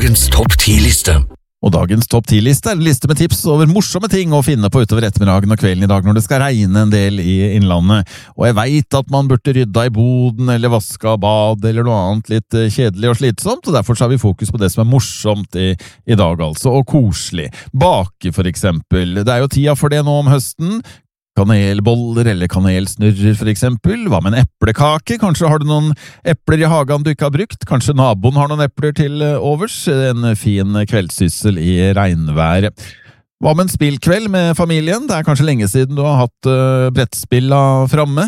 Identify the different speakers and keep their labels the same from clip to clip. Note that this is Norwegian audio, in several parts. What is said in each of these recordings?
Speaker 1: Dagens topp 10-liste.
Speaker 2: Og dagens topp 10-liste er en liste med tips over morsomme ting å finne på utover ettermiddagen og kvelden i dag når det skal regne en del i innlandet. Og jeg vet at man burde rydda i boden eller vaska bad eller noe annet litt kjedelig og slitsomt, og derfor har vi fokus på det som er morsomt i dag altså, og koselig. Bake for eksempel. Det er jo tida for det nå om høsten. Kanelboller eller kanelsnurrer for eksempel. Hva med en eplekake? Kanskje har du noen epler i hagen du ikke har brukt? Kanskje naboen har noen epler til overs? En fin kveldssyssel i regnværet. Hva med en spillkveld med familien? Det er kanskje lenge siden du har hatt brettspilla framme.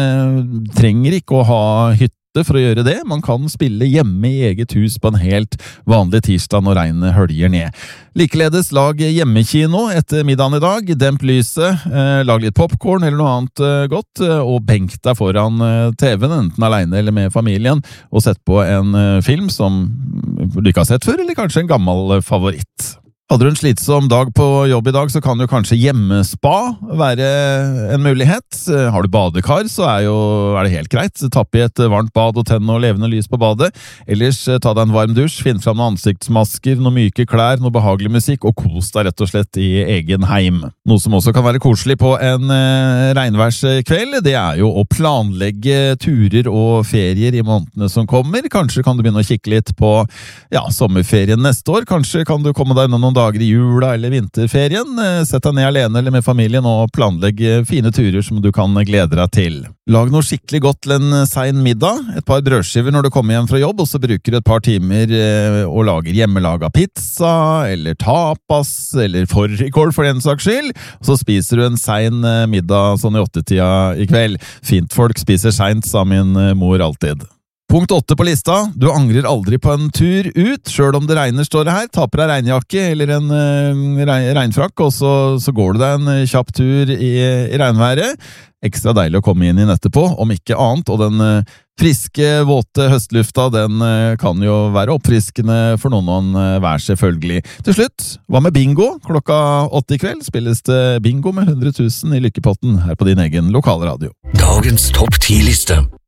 Speaker 2: Trenger ikke å ha hytte for å gjøre det. Man kan spille hjemme i eget hus på en helt vanlig tirsdag når regnet høljer ned. Likeledes lag hjemmekino etter middagen i dag. Demp lyset, lag litt popcorn eller noe annet godt, og benk deg foran TV-en, enten alene eller med familien, og sett på en film som du ikke har sett før, eller kanskje en gammel favoritt. Hadde du en slitsom dag på jobb i dag, så kan jo kanskje hjemmespa være en mulighet. Har du badekar, så er det helt greit. Tapp i et varmt bad og tenn noe levende lys på badet. Ellers ta deg en varm dusj, finn fram noen ansiktsmasker, noen myke klær, noe behagelig musikk, og kos deg rett og slett i egen heim. Noe som også kan være koselig på en regnværskveld, det er jo å planlegge turer og ferier i månedene som kommer. Kanskje kan du begynne å kikke litt på sommerferien neste år. Kanskje kan du komme deg noen dager i jula eller vinterferien. Sett deg ned alene eller med familien og planlegg fine turer som du kan glede deg til. Lag noe skikkelig godt til en sein middag. Et par brødskiver når du kommer hjem fra jobb, og så bruker du et par timer og lager hjemmelaga pizza, eller tapas, eller fårikål for den saks skyld. Og så spiser du en sein middag sånn i 8-tida i kveld. Fint folk spiser seint, sa min mor alltid. Punkt 8 på lista. Du angrer aldri på en tur ut, selv om det regner, står det her. Ta på deg regnjakke eller en regnfrakk, og så går du deg en kjapp tur i regnværet. Ekstra deilig å komme inn i etterpå, om ikke annet, og den friske, våte høstlufta, den kan jo være oppfriskende for noen hver selvfølgelig. Til slutt, hva med bingo? Klokka 8 i kveld spilles det bingo med 100 000 i lykkepotten her på din egen lokalradio.
Speaker 1: Dagens topp 10-liste.